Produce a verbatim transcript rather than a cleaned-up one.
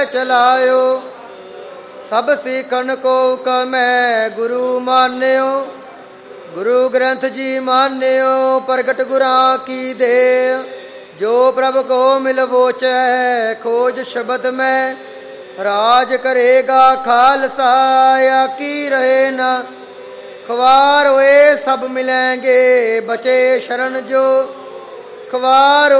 ਚਲਾਇਓ। ਸਭ ਸਿੱਖਣ ਕੋ ਕਮੈ ਗੁਰੂ ਮਾਨਿਓ। ਗੁਰੂ ਗ੍ਰੰਥ ਜੀ ਮਾਨਿਓ ਪ੍ਰਗਟ ਗੁਰਾਂ ਕੀ ਦੇ। ਜੋ ਪ੍ਰਭ ਕੋ ਮਿਲ ਵੋਚੈ ਖੋਜ ਸ਼ਬਦ ਮੈਂ। ਰਾਜ ਕਰੇਗਾ ਖਾਲਸਾ ਆਕੀ ਰਹੇ ਨਾ। ਖਵਾਰ ਹੋਏ ਸਭ ਮਿਲੈਂਗੇ ਬਚੇ ਸ਼ਰਨ ਜੋ। ਖਵਾਰ